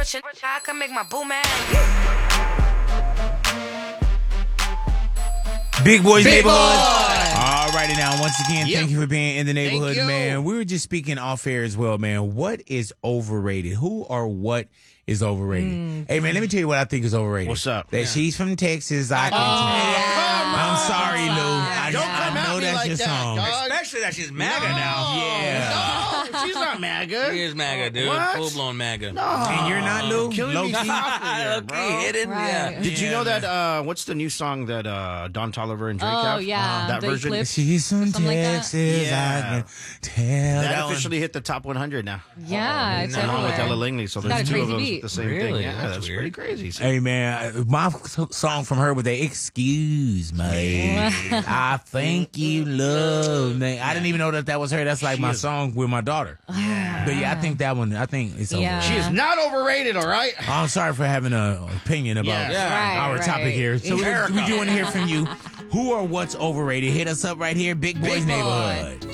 pushing. I can make my boo mad. Big Boys Big Neighborhood. Boy. All righty now. Once again, Yep. thank you for being in the neighborhood, Thank you. man. We were just speaking off air as well, man. What is overrated? Who or what is overrated? Hey, man, let me tell you what I think is overrated. What's up? That she's from Texas. I'm sorry, Lou. I know that's like your that, song. dog. Especially that she's MAGA now. Yeah. No, she's not MAGA. She is MAGA, dude. What? Full-blown MAGA. No. And you're not, Lou? Killing me Low-key? softly here, bro. Okay, hidden. Right. Yeah. Did you Yeah, know man. that, what's the new song that Don Toliver and Drake have? Oh, yeah. That The version? Eclipse. She's from Something like that? Texas. Yeah. I can tell. That one- officially hit the top 100 now. Yeah, it's Along with everywhere. Ella Langley, so It's got there's a two of crazy those beat. with the same thing. Really? Yeah, That's that's weird. pretty crazy. Hey man, my song from her was that "Excuse Me." I think you love me. I didn't even know that was her. That's like my song with my daughter. Yeah. But yeah, I think that one. I think it's Yeah. overrated. She is not overrated, all right? I'm sorry for having an opinion about Yeah. our Right, topic right. here. So we do want to hear from you. Who or what's overrated? Hit us up right here, Big Boys Neighborhood.